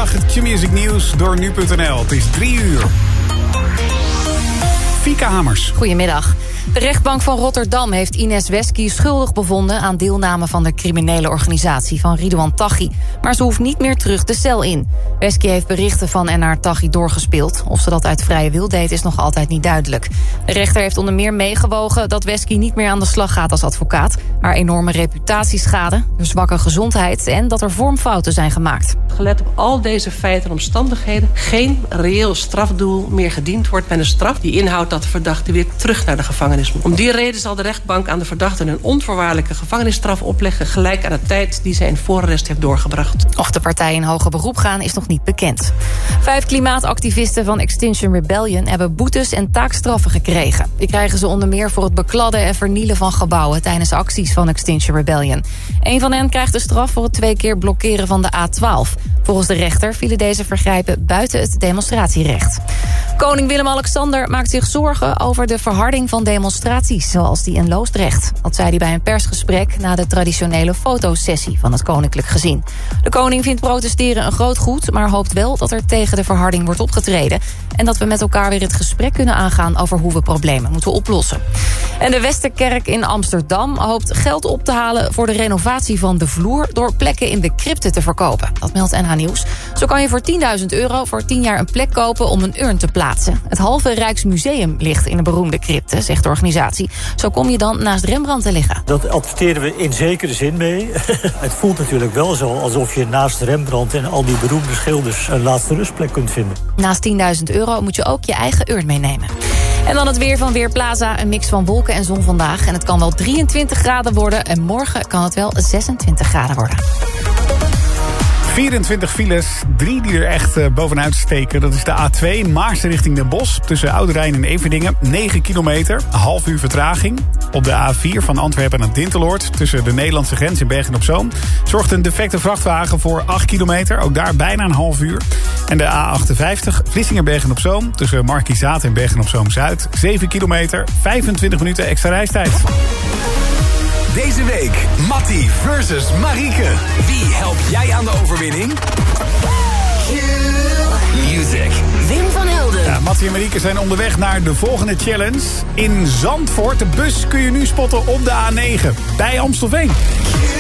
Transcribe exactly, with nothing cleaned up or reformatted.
Goedemiddag, het Q-Music Nieuws door nu punt n l. Het is drie uur. Fieke Hamers. Goedemiddag. De rechtbank van Rotterdam heeft Ines Wesky schuldig bevonden aan deelname van de criminele organisatie van Ridouan Taghi. Maar ze hoeft niet meer terug de cel in. Wesky heeft berichten van en naar Taghi doorgespeeld. Of ze dat uit vrije wil deed is nog altijd niet duidelijk. De rechter heeft onder meer meegewogen dat Wesky niet meer aan de slag gaat als advocaat. Haar enorme reputatieschade, de zwakke gezondheid en dat er vormfouten zijn gemaakt. Gelet op al deze feiten en omstandigheden geen reëel strafdoel meer gediend wordt met een straf die inhoudt dat de verdachte weer terug naar de gevangenis moet. Om die reden zal de rechtbank aan de verdachte een onvoorwaardelijke gevangenisstraf opleggen, gelijk aan de tijd die zij in voorarrest heeft doorgebracht. Of de partijen in hoger beroep gaan is nog niet bekend. Vijf klimaatactivisten van Extinction Rebellion hebben boetes en taakstraffen gekregen. Die krijgen ze onder meer voor het bekladden en vernielen van gebouwen tijdens acties van Extinction Rebellion. Een van hen krijgt de straf voor het twee keer blokkeren van de A twaalf. Volgens de rechter vielen deze vergrijpen buiten het demonstratierecht. Koning Willem-Alexander maakt zich zorgen over de verharding van demonstraties, zoals die in Loosdrecht. Dat zei hij bij een persgesprek na de traditionele fotosessie van het koninklijk gezin. De koning vindt protesteren een groot goed, maar hoopt wel dat er tegen de verharding wordt opgetreden en dat we met elkaar weer het gesprek kunnen aangaan over hoe we problemen moeten oplossen. En de Westerkerk in Amsterdam hoopt geld op te halen voor de renovatie van de vloer door plekken in de crypte te verkopen. Dat meldt N H Nieuws. Zo kan je voor tienduizend euro voor tien jaar een plek kopen om een urn te plaatsen. Het halve Rijksmuseum ligt in een beroemde crypte, zegt de organisatie. Zo kom je dan naast Rembrandt te liggen. Dat adverteren we in zekere zin mee. Het voelt natuurlijk wel zo alsof je naast Rembrandt en al die beroemde schilders een laatste rustplek kunt vinden. Naast tienduizend euro moet je ook je eigen urn meenemen. En dan het weer van Weerplaza. Een mix van wolken en zon vandaag. En het kan wel drieëntwintig graden worden. En morgen kan het wel zesentwintig graden worden. vierentwintig files, drie die er echt uh, bovenuit steken. Dat is de A twee, Maarsen richting Den Bosch. Tussen Oude Rijn en Everdingen, negen kilometer. Een half uur vertraging. Op de A vier van Antwerpen naar Dinteloord. Tussen de Nederlandse grens in Bergen-op-Zoom. Zorgt een defecte vrachtwagen voor acht kilometer. Ook daar bijna een half uur. En de A achtenvijftig, Vlissingen-Bergen-op-Zoom. Tussen Markizaat en Bergen-op-Zoom-Zuid. zeven kilometer, vijfentwintig minuten extra reistijd. Deze week, Mattie versus Marieke. Wie helpt jij aan de overwinning? Q-Music. Wim van Helden. Ja, Mattie en Marieke zijn onderweg naar de volgende challenge. In Zandvoort, de bus kun je nu spotten op de A negen. Bij Amstelveen.